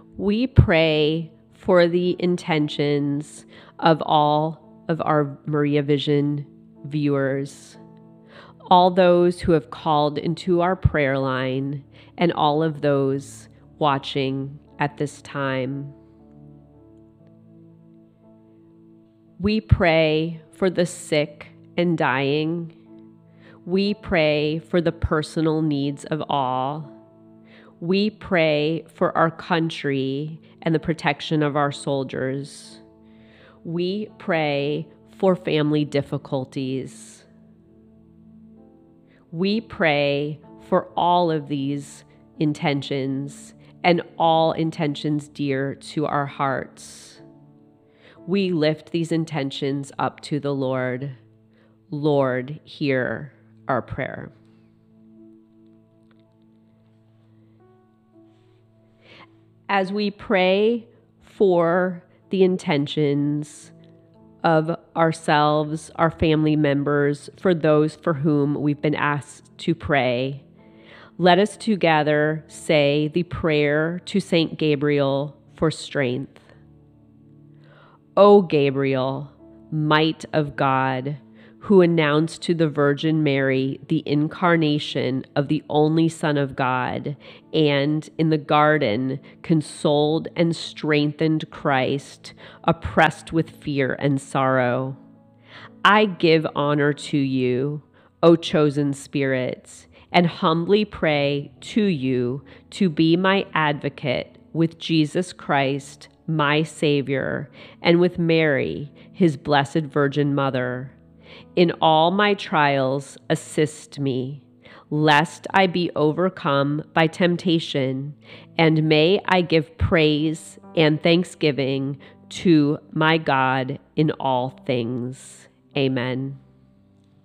We pray for the intentions of all of our Maria Vision viewers, all those who have called into our prayer line, and all of those watching at this time. We pray for the sick and dying. We pray for the personal needs of all. We pray for our country and the protection of our soldiers. We pray for family difficulties. We pray for all of these intentions and all intentions dear to our hearts. We lift these intentions up to the Lord. Lord, hear our prayer. As we pray for the intentions of ourselves, our family members, for those for whom we've been asked to pray, let us together say the prayer to Saint Gabriel for strength. O Gabriel, might of God, who announced to the Virgin Mary the incarnation of the only Son of God, and in the garden consoled and strengthened Christ, oppressed with fear and sorrow. I give honor to you, O chosen spirits, and humbly pray to you to be my advocate with Jesus Christ, my Savior, and with Mary, his blessed Virgin Mother. In all my trials, assist me, lest I be overcome by temptation, and may I give praise and thanksgiving to my God in all things. Amen.